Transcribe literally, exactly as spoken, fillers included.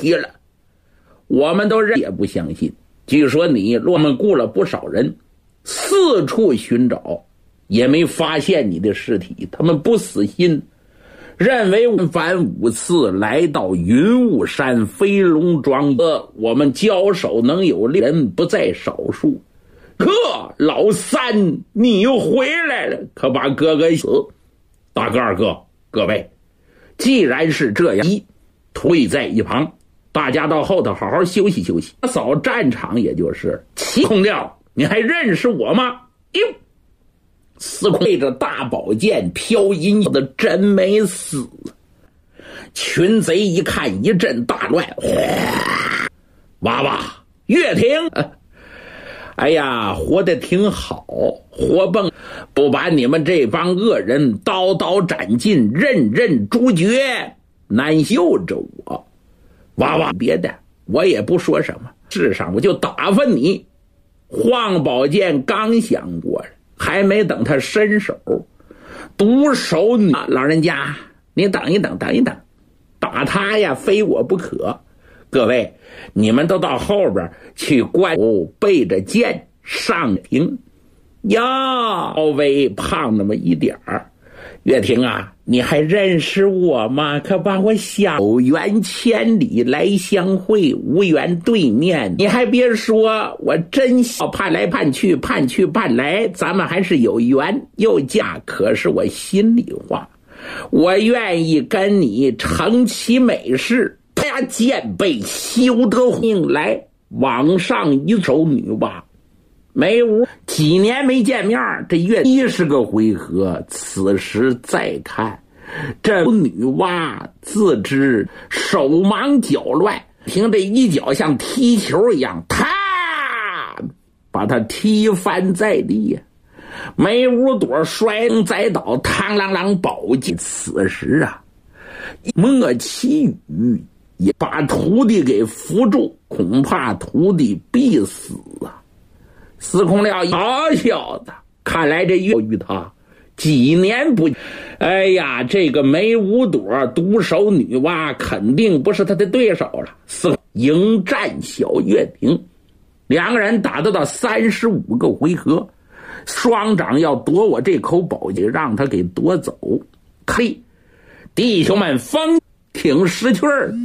题了。我们都也不相信。据说你我们雇了不少人，四处寻找，也没发现你的尸体。他们不死心，认为反五次来到云雾山飞龙庄，我们交手能有人不在少数。可老三你又回来了，可把哥哥死。大哥二哥，各位，既然是这样，一退在一旁，大家到后头好好休息休息，扫战场也就是。七空调，你还认识我吗？哟，司空背着大宝剑飘银的真没死。群贼一看一阵大乱，哇哇，岳霆，哎呀，活得挺好，活蹦，不把你们这帮恶人刀刀斩尽，任任诛绝，难休着我。哇哇，别的我也不说什么，世上我就打发你。晃宝剑刚想过来，还没等他伸手，独手女老人家，你等一等，等一等，打他呀，非我不可。各位，你们都到后边去观哦，背着剑上庭。呀，稍微胖那么一点儿。岳霆啊，你还认识我吗？可把我想有缘千里来相会，无缘对面。你还别说，我真想盼来盼去，盼去盼来，咱们还是有缘又嫁。可是我心里话，我愿意跟你成其美事。他呀，剑背修得命来，往上一手女娃。没无几年没见面，这月一十个回合，此时再看，这女娲自知手忙脚乱，听这一脚像踢球一样，啪，把他踢翻在地呀。梅五朵摔栽倒，嘡啷啷宝剑。此时啊，莫其语也把徒弟给扶住，恐怕徒弟必死啊。司空廖好小子，看来这岳于他几年不，哎呀，这个梅五朵独手女娲肯定不是他的对手了。司迎战小岳霆，两个人打得到三十五个回合，双掌要夺我这口宝剑，让他给夺走。嘿，弟兄们，风挺识趣儿。